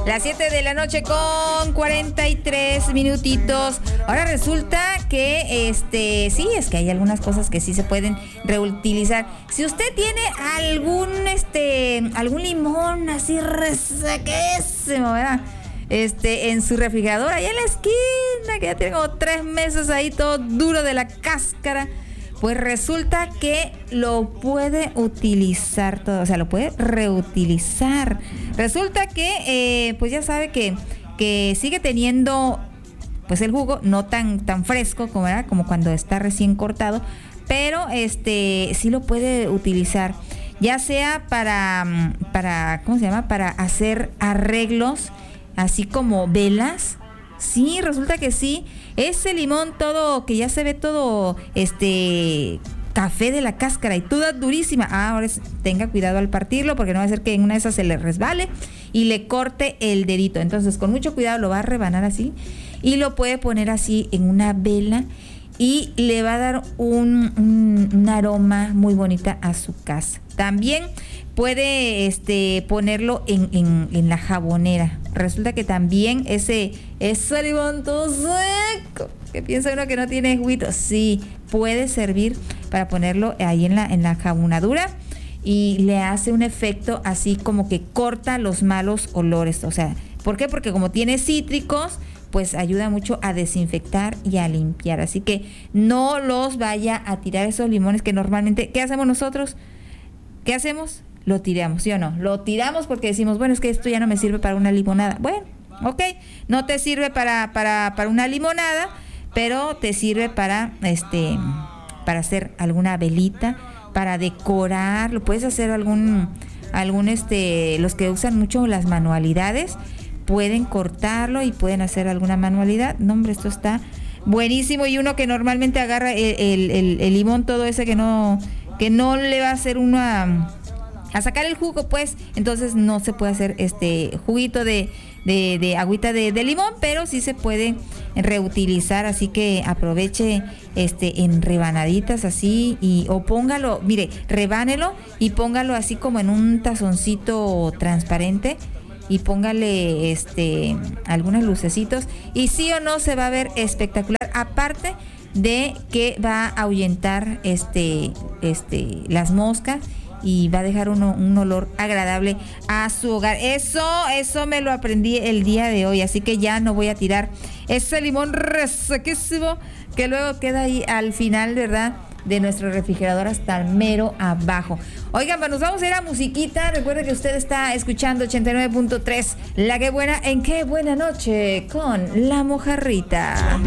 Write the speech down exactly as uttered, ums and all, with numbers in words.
Las siete de la noche con cuarenta y tres minutitos. Ahora resulta que, este, sí, es que hay algunas cosas que sí se pueden reutilizar. Si usted tiene algún, este, algún limón así resequísimo, ¿verdad? Este, en su refrigerador, allá en la esquina, que ya tiene como tres meses ahí todo duro de la cáscara, pues resulta que lo puede utilizar todo, o sea, lo puede reutilizar. Resulta que, eh, pues ya sabe que, que sigue teniendo, pues el jugo no tan, tan fresco como, ¿verdad? Como cuando está recién cortado, pero este, sí lo puede utilizar, ya sea para, para, ¿cómo se llama? Para hacer arreglos, así como velas. Sí, resulta que sí. Ese limón todo, que ya se ve todo, este, café de la cáscara y toda durísima. Ah, ahora es, tenga cuidado al partirlo, porque no va a ser que en una de esas se le resbale y le corte el dedito. Entonces, con mucho cuidado lo va a rebanar así y lo puede poner así en una vela y le va a dar un, un, un aroma muy bonita a su casa. También puede este, ponerlo en, en, en la jabonera. Resulta que también ese, ese limón todo seco, que piensa uno que no tiene juguito, sí, puede servir para ponerlo ahí en la, en la jabonadura y le hace un efecto así como que corta los malos olores. O sea, ¿por qué? Porque como tiene cítricos, pues ayuda mucho a desinfectar y a limpiar. Así que no los vaya a tirar esos limones que normalmente, ¿qué hacemos nosotros? ¿Qué hacemos? Lo tiramos, ¿sí o no? Lo tiramos porque decimos, bueno, es que esto ya no me sirve para una limonada. Bueno, ok, no te sirve para, para, para una limonada, pero te sirve para, este, para hacer alguna velita, para decorar. Lo puedes hacer algún, algún, este, los que usan mucho las manualidades, pueden cortarlo y pueden hacer alguna manualidad. No, hombre, esto está buenísimo. Y uno que normalmente agarra el, el, el, el limón todo ese que no, que no le va a hacer una... a sacar el jugo, pues, entonces no se puede hacer este juguito de, de, de agüita de, de limón, pero sí se puede reutilizar, así que aproveche este en rebanaditas así, y o póngalo, mire, rebánelo y póngalo así como en un tazoncito transparente y póngale este algunos lucecitos y sí o no se va a ver espectacular, aparte de que va a ahuyentar este, este, las moscas y va a dejar uno, un olor agradable a su hogar. Eso, eso me lo aprendí el día de hoy, así que ya no voy a tirar ese limón resequísimo que luego queda ahí al final, ¿verdad?, de nuestro refrigerador hasta el mero abajo. Oigan, pues nos vamos a ir a musiquita. Recuerde que usted está escuchando ochenta y nueve punto tres, La Que Buena, en Qué Buena Noche, con La Mojarrita.